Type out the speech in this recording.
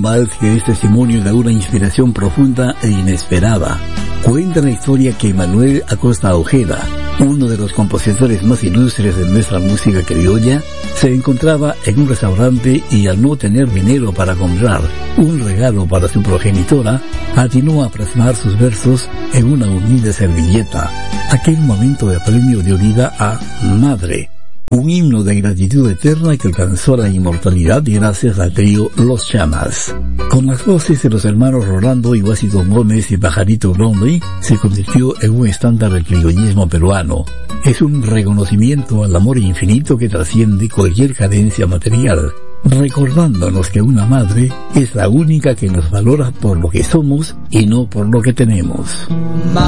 vals que es testimonio de una inspiración profunda e inesperada. Cuenta la historia que Manuel Acosta Ojeda, uno de los compositores más ilustres de nuestra música criolla, se encontraba en un restaurante y al no tener dinero para comprar un regalo para su progenitora, atinó a plasmar sus versos en una humilde servilleta. Aquel momento de premio dio vida a Madre, un himno de gratitud eterna que alcanzó la inmortalidad gracias al trío Los Chamas. Con las voces de los hermanos Rolando y Washington Gómez y Pajarito Blondie, se convirtió en un estándar del criollismo peruano. Es un reconocimiento al amor infinito que trasciende cualquier carencia material, recordándonos que una madre es la única que nos valora por lo que somos y no por lo que tenemos.